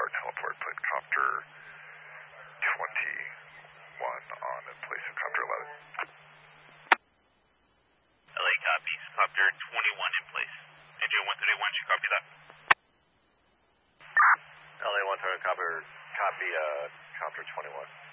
Tower teleport, put copter 21 on in place of copter 11. LA copies, copter 21 in place. NJ 131, should copy that. LA 131, copy copter 21.